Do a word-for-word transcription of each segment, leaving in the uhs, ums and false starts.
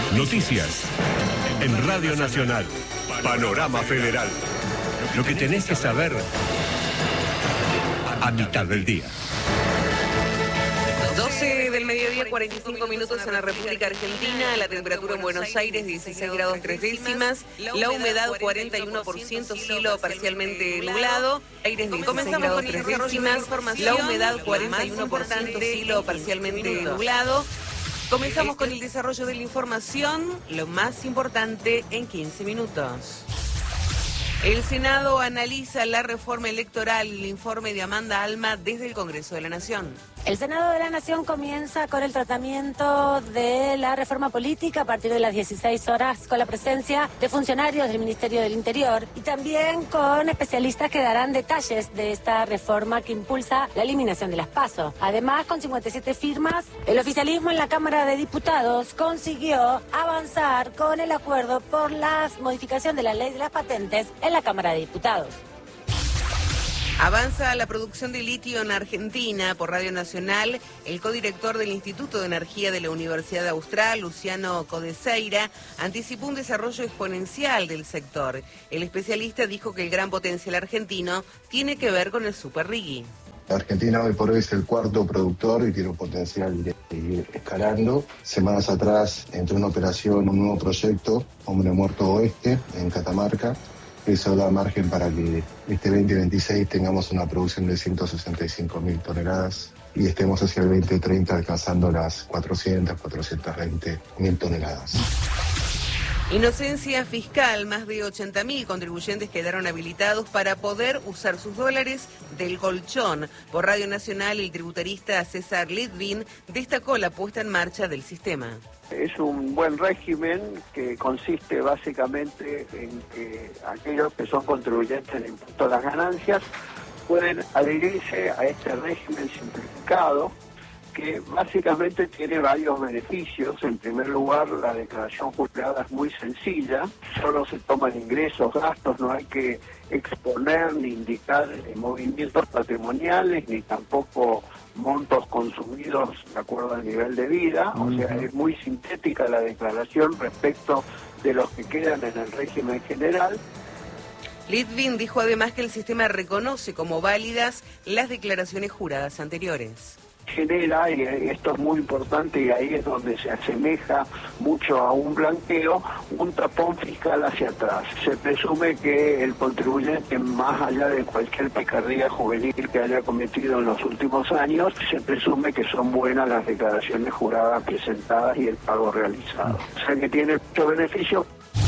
Noticias en Radio Nacional. Panorama Federal. Lo que tenés que saber a mitad del día. doce del mediodía, cuarenta y cinco minutos en la República Argentina. La temperatura en Buenos Aires, dieciséis grados tres décimas. La humedad, cuarenta y uno por ciento, cielo parcialmente nublado. Aires, dieciséis grados tres décimas. La humedad, cuarenta y uno por ciento, cielo parcialmente nublado. Comenzamos con el desarrollo de la información, lo más importante en quince minutos. El Senado analiza la reforma electoral y el informe de Amanda Alma desde el Congreso de la Nación. El Senado de la Nación comienza con el tratamiento de la reforma política a partir de las dieciséis horas, con la presencia de funcionarios del Ministerio del Interior y también con especialistas que darán detalles de esta reforma que impulsa la eliminación de las PASO. Además, con cincuenta y siete firmas, el oficialismo en la Cámara de Diputados consiguió avanzar con el acuerdo por la modificación de la ley de las patentes en la Cámara de Diputados. Avanza la producción de litio en Argentina. Por Radio Nacional, el codirector del Instituto de Energía de la Universidad Austral, Luciano Codeseira, anticipó un desarrollo exponencial del sector. El especialista dijo que el gran potencial argentino tiene que ver con el superrigui. Argentina hoy por hoy es el cuarto productor y tiene un potencial de seguir escalando. Semanas atrás entró en operación un nuevo proyecto, Hombre Muerto Oeste, en Catamarca. Eso da margen para que este veinte veintiséis tengamos una producción de ciento sesenta y cinco mil toneladas y estemos hacia el veinte treinta alcanzando las cuatrocientas, cuatrocientas veinte mil toneladas. Inocencia fiscal, más de ochenta mil contribuyentes quedaron habilitados para poder usar sus dólares del colchón. Por Radio Nacional, el tributarista César Litvin destacó la puesta en marcha del sistema. Es un buen régimen que consiste básicamente en que aquellos que son contribuyentes del impuesto a las ganancias pueden adherirse a este régimen simplificado que básicamente tiene varios beneficios. En primer lugar, la declaración jurada es muy sencilla, solo se toman ingresos, gastos, no hay que exponer ni indicar movimientos patrimoniales, ni tampoco montos consumidos de acuerdo al nivel de vida. O sea, es muy sintética la declaración respecto de los que quedan en el régimen general. Litvin dijo además que el sistema reconoce como válidas las declaraciones juradas anteriores. Genera, y esto es muy importante y ahí es donde se asemeja mucho a un blanqueo, un tapón fiscal hacia atrás. Se presume que el contribuyente, más allá de cualquier picardía juvenil que haya cometido en los últimos años, se presume que son buenas las declaraciones juradas presentadas y el pago realizado. O sea que tiene mucho beneficio.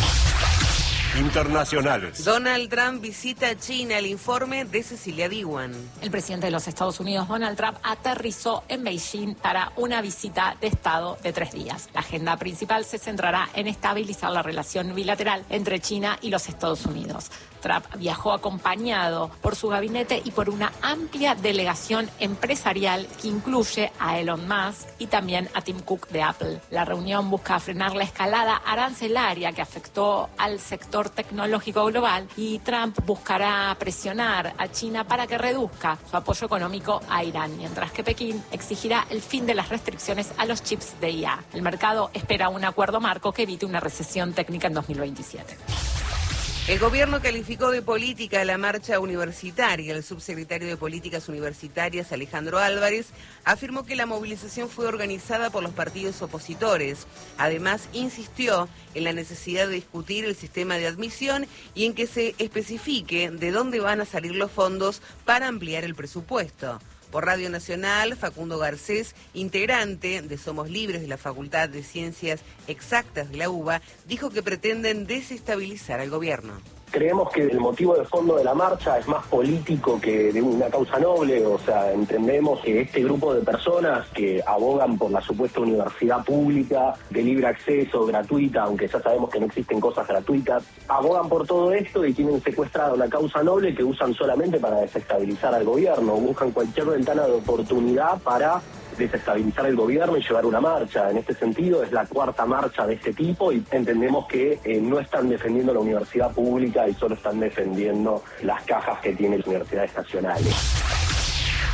Internacionales. Donald Trump visita China. El informe de Cecilia Diwan. El presidente de los Estados Unidos, Donald Trump, aterrizó en Beijing para una visita de Estado de tres días. La agenda principal se centrará en estabilizar la relación bilateral entre China y los Estados Unidos. Trump viajó acompañado por su gabinete y por una amplia delegación empresarial que incluye a Elon Musk y también a Tim Cook de Apple. La reunión busca frenar la escalada arancelaria que afectó al sector tecnológico global y Trump buscará presionar a China para que reduzca su apoyo económico a Irán, mientras que Pekín exigirá el fin de las restricciones a los chips de I A. El mercado espera un acuerdo marco que evite una recesión técnica en dos mil veintisiete. El gobierno calificó de política la marcha universitaria. El subsecretario de Políticas Universitarias, Alejandro Álvarez, afirmó que la movilización fue organizada por los partidos opositores. Además, insistió en la necesidad de discutir el sistema de admisión y en que se especifique de dónde van a salir los fondos para ampliar el presupuesto. Por Radio Nacional, Facundo Garcés, integrante de Somos Libres de la Facultad de Ciencias Exactas de la UBA, dijo que pretenden desestabilizar al gobierno. Creemos que el motivo de fondo de la marcha es más político que de una causa noble, o sea, entendemos que este grupo de personas que abogan por la supuesta universidad pública, de libre acceso, gratuita, aunque ya sabemos que no existen cosas gratuitas, abogan por todo esto y tienen secuestrada una causa noble que usan solamente para desestabilizar al gobierno, buscan cualquier ventana de oportunidad para desestabilizar el gobierno y llevar una marcha. En este sentido, es la cuarta marcha de este tipo y entendemos que eh, no están defendiendo la universidad pública y solo están defendiendo las cajas que tienen las universidades nacionales.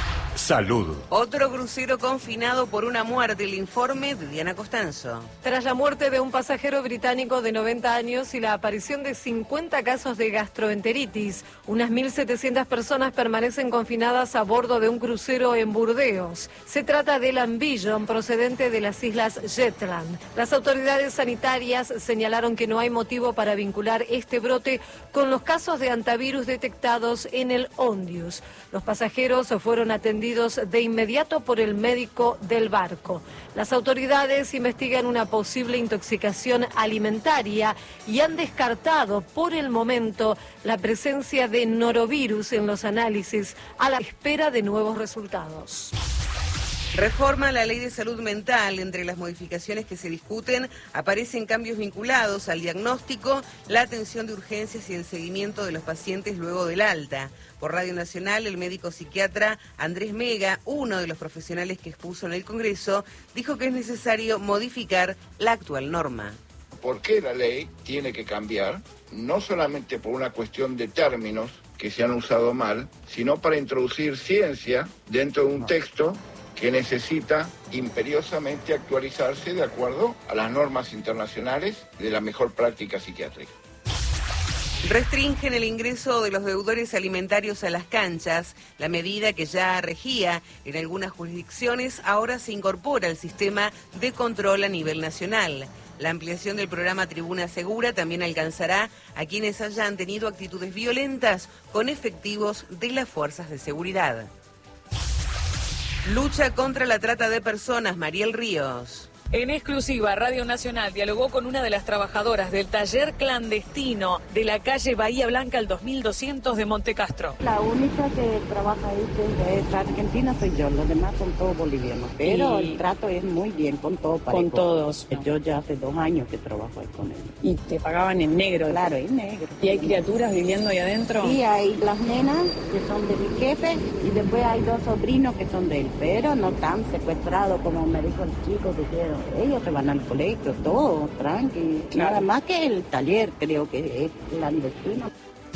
Salud. Otro crucero confinado por una muerte. El informe de Diana Costanzo. Tras la muerte de un pasajero británico de noventa años y la aparición de cincuenta casos de gastroenteritis, unas mil setecientas personas permanecen confinadas a bordo de un crucero en Burdeos. Se trata del Ambition, procedente de las islas Shetland. Las autoridades sanitarias señalaron que no hay motivo para vincular este brote con los casos de antivirus detectados en el Ondius. Los pasajeros fueron atendidos de inmediato por el médico del barco. Las autoridades investigan una posible intoxicación alimentaria y han descartado por el momento la presencia de norovirus en los análisis a la espera de nuevos resultados. Reforma la ley de salud mental. Entre las modificaciones que se discuten aparecen cambios vinculados al diagnóstico, la atención de urgencias y el seguimiento de los pacientes luego del alta. Por Radio Nacional, el médico psiquiatra Andrés Mega, uno de los profesionales que expuso en el Congreso, dijo que es necesario modificar la actual norma. ¿Por qué la ley tiene que cambiar? No solamente por una cuestión de términos que se han usado mal, sino para introducir ciencia dentro de un texto que necesita imperiosamente actualizarse de acuerdo a las normas internacionales de la mejor práctica psiquiátrica. Restringen el ingreso de los deudores alimentarios a las canchas. La medida, que ya regía en algunas jurisdicciones, ahora se incorpora al sistema de control a nivel nacional. La ampliación del programa Tribuna Segura también alcanzará a quienes hayan tenido actitudes violentas con efectivos de las fuerzas de seguridad. Lucha contra la trata de personas. Mariel Ríos. En exclusiva, Radio Nacional dialogó con una de las trabajadoras del taller clandestino de la calle Bahía Blanca al dos mil doscientos de Montecastro. La única que trabaja ahí es argentina soy yo, los demás son todos bolivianos. Pero y... el trato es muy bien con todos. Con todos. ¿No? Yo ya hace dos años que trabajo ahí con él. ¿Y te pagaban en negro? Claro, en negro. ¿Y hay criaturas viviendo ahí adentro? Sí, hay las nenas que son de mi jefe y después hay dos sobrinos que son de él, pero no tan secuestrados como me dijo el chico que quiero. Ellos se van al colegio, todo, tranqui. Claro. Nada más que el taller, creo que es clandestino.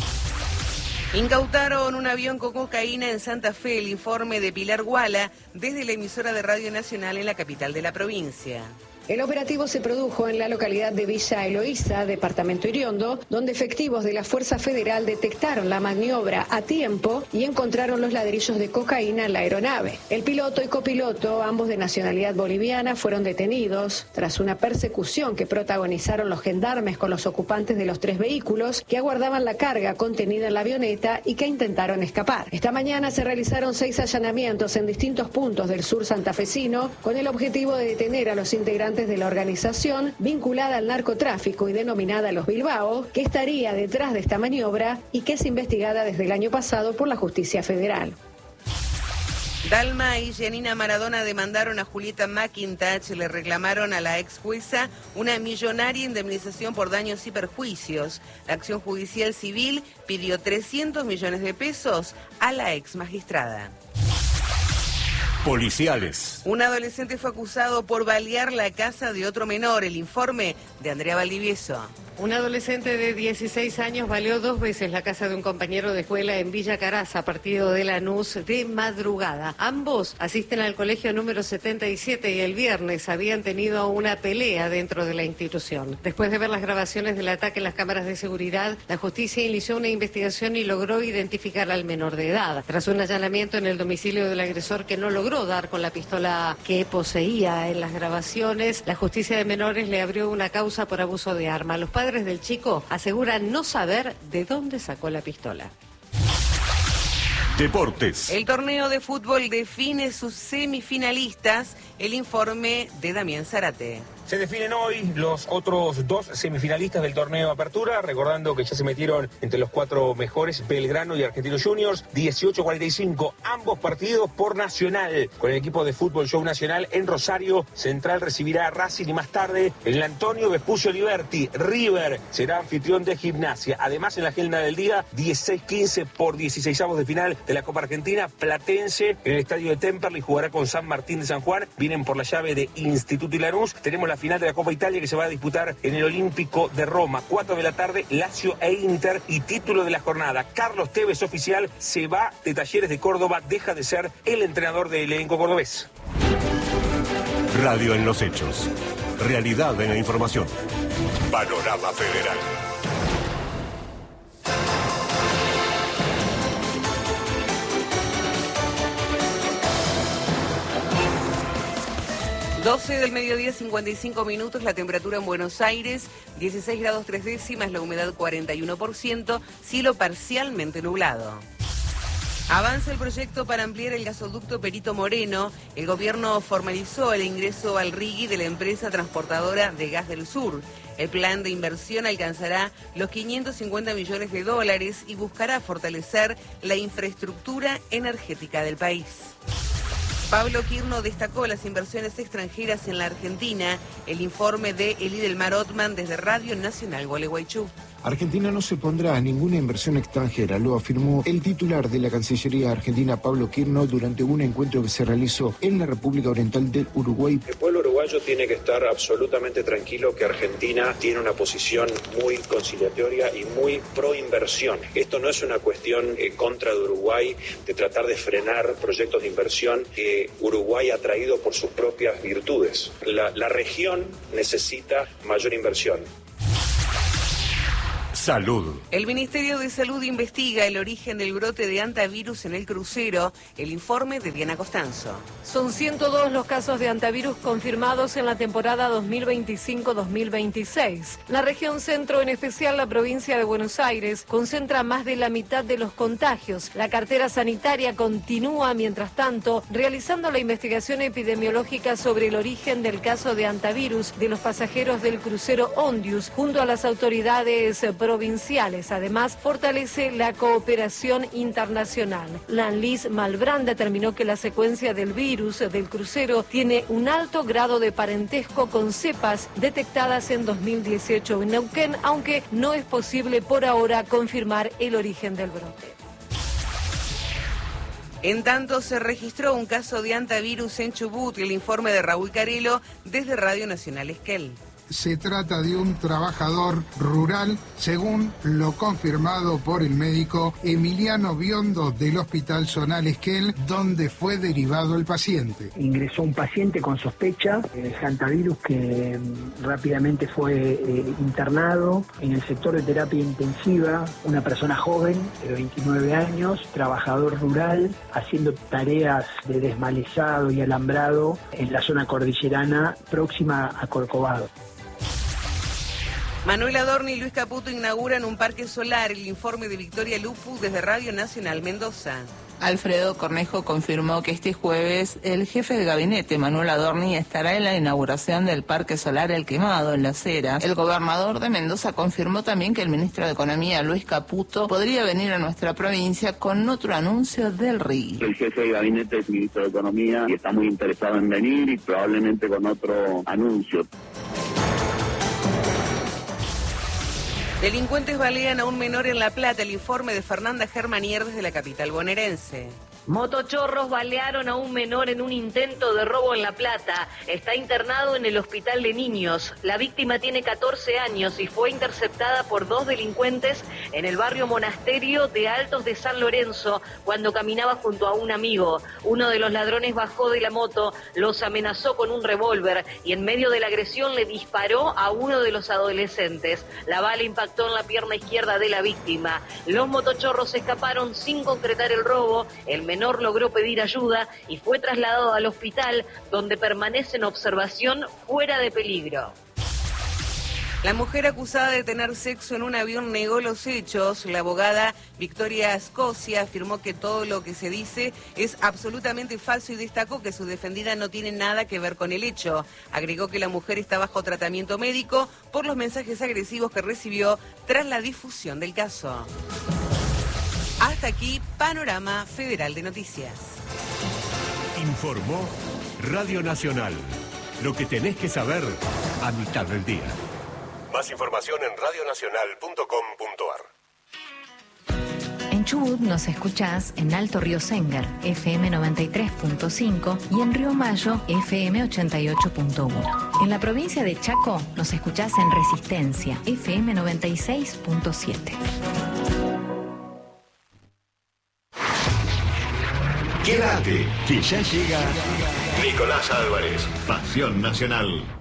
Incautaron un avión con cocaína en Santa Fe. El informe de Pilar Guala desde la emisora de Radio Nacional en la capital de la provincia. El operativo se produjo en la localidad de Villa Eloísa, departamento Iriondo, donde efectivos de la Fuerza Federal detectaron la maniobra a tiempo y encontraron los ladrillos de cocaína en la aeronave. El piloto y copiloto, ambos de nacionalidad boliviana, fueron detenidos tras una persecución que protagonizaron los gendarmes con los ocupantes de los tres vehículos que aguardaban la carga contenida en la avioneta y que intentaron escapar. Esta mañana se realizaron seis allanamientos en distintos puntos del sur santafesino con el objetivo de detener a los integrantes de la organización vinculada al narcotráfico y denominada Los Bilbao, que estaría detrás de esta maniobra y que es investigada desde el año pasado por la Justicia Federal. Dalma y Janina Maradona demandaron a Julieta McIntosh, le reclamaron a la ex jueza una millonaria indemnización por daños y perjuicios. La acción judicial civil pidió trescientos millones de pesos a la ex magistrada. Policiales. Un adolescente fue acusado por balear la casa de otro menor. El informe de Andrea Valdivieso. Un adolescente de dieciséis años baleó dos veces la casa de un compañero de escuela en Villa Caraza, partido de Lanús, de madrugada. Ambos asisten al colegio número setenta y siete y el viernes habían tenido una pelea dentro de la institución. Después de ver las grabaciones del ataque en las cámaras de seguridad, la justicia inició una investigación y logró identificar al menor de edad. Tras un allanamiento en el domicilio del agresor que no logró dar con la pistola que poseía en las grabaciones, la justicia de menores le abrió una causa por abuso de arma. Los padres del chico aseguran no saber de dónde sacó la pistola. Deportes. El torneo de fútbol define sus semifinalistas. El informe de Damián Zárate. Se definen hoy los otros dos semifinalistas del torneo Apertura, recordando que ya se metieron entre los cuatro mejores Belgrano y Argentinos Juniors, dieciocho a cuarenta y cinco, ambos partidos por Nacional, con el equipo de Fútbol Show Nacional en Rosario. Central recibirá a Racing y más tarde en el Antonio Vespucio Liberty, River será anfitrión de Gimnasia. Además, en la agenda del día, dieciséis quince por dieciseisavos de final de la Copa Argentina, Platense en el estadio de Temperley jugará con San Martín de San Juan, vienen por la llave de Instituto y Lanús. Tenemos la final de la Copa Italia que se va a disputar en el Olímpico de Roma. cuatro de la tarde, Lazio e Inter y título de la jornada. Carlos Tevez, oficial, se va de Talleres de Córdoba, deja de ser el entrenador del elenco cordobés. Radio en los hechos. Realidad en la información. Panorama Federal. doce del mediodía, cincuenta y cinco minutos, la temperatura en Buenos Aires, dieciséis grados tres décimas, la humedad cuarenta y uno por ciento, cielo parcialmente nublado. Avanza el proyecto para ampliar el gasoducto Perito Moreno. El gobierno formalizó el ingreso al R I G I de la empresa transportadora de Gas del Sur. El plan de inversión alcanzará los quinientos cincuenta millones de dólares y buscará fortalecer la infraestructura energética del país. Pablo Quirno destacó las inversiones extranjeras en la Argentina. El informe de Elidelmar Ottman desde Radio Nacional Gualeguaychú. Argentina no se pondrá a ninguna inversión extranjera, lo afirmó el titular de la Cancillería Argentina, Pablo Quirno, durante un encuentro que se realizó en la República Oriental del Uruguay. El pueblo uruguayo tiene que estar absolutamente tranquilo que Argentina tiene una posición muy conciliatoria y muy pro inversión. Esto no es una cuestión eh, contra de Uruguay, de tratar de frenar proyectos de inversión que Uruguay ha traído por sus propias virtudes. La, la región necesita mayor inversión. Salud. El Ministerio de Salud investiga el origen del brote de hantavirus en el crucero. El informe de Diana Costanzo. Son ciento dos los casos de hantavirus confirmados en la temporada dos mil veinticinco dos mil veintiséis. La región centro, en especial la provincia de Buenos Aires, concentra más de la mitad de los contagios. La cartera sanitaria continúa, mientras tanto, realizando la investigación epidemiológica sobre el origen del caso de hantavirus de los pasajeros del crucero Ondius, junto a las autoridades provinciales. Además, fortalece la cooperación internacional. La ANLIS Malbrán determinó que la secuencia del virus del crucero tiene un alto grado de parentesco con cepas detectadas en dos mil dieciocho en Neuquén, aunque no es posible por ahora confirmar el origen del brote. En tanto, se registró un caso de hantavirus en Chubut. El informe de Raúl Carelo desde Radio Nacional Esquel. Se trata de un trabajador rural, según lo confirmado por el médico Emiliano Biondo del Hospital Zonal Esquel, donde fue derivado el paciente. Ingresó un paciente con sospecha de hantavirus que rápidamente fue eh, internado en el sector de terapia intensiva, una persona joven de veintinueve años, trabajador rural, haciendo tareas de desmalezado y alambrado en la zona cordillerana próxima a Corcovado. Manuel Adorni y Luis Caputo inauguran un parque solar. El informe de Victoria Lupu desde Radio Nacional Mendoza. Alfredo Cornejo confirmó que este jueves el jefe de gabinete, Manuel Adorni, estará en la inauguración del Parque Solar El Quemado, en Las Heras. El gobernador de Mendoza confirmó también que el ministro de Economía, Luis Caputo, podría venir a nuestra provincia con otro anuncio del R I G I. El jefe de gabinete es ministro de Economía y está muy interesado en venir y probablemente con otro anuncio. Delincuentes balean a un menor en La Plata. El informe de Fernanda Germanier desde la capital bonaerense. Motochorros balearon a un menor en un intento de robo en La Plata. Está internado en el hospital de niños. La víctima tiene catorce años y fue interceptada por dos delincuentes en el barrio Monasterio de Altos de San Lorenzo cuando caminaba junto a un amigo. Uno de los ladrones bajó de la moto, los amenazó con un revólver y en medio de la agresión le disparó a uno de los adolescentes. La bala impactó en la pierna izquierda de la víctima. Los motochorros escaparon sin concretar el robo. El menor logró pedir ayuda y fue trasladado al hospital, donde permanece en observación fuera de peligro. La mujer acusada de tener sexo en un avión negó los hechos. La abogada Victoria Ascocia afirmó que todo lo que se dice es absolutamente falso y destacó que su defendida no tiene nada que ver con el hecho. Agregó que la mujer está bajo tratamiento médico por los mensajes agresivos que recibió tras la difusión del caso. Hasta aquí, Panorama Federal de Noticias. Informó Radio Nacional. Lo que tenés que saber a mitad del día. Más información en radio nacional punto com punto a r. En Chubut nos escuchás en Alto Río Sénger, F M noventa y tres punto cinco y en Río Mayo, F M ochenta y ocho punto uno. En la provincia de Chaco nos escuchás en Resistencia, F M noventa y seis punto siete. Quédate, que ya llega Nicolás Álvarez, Pasión Nacional.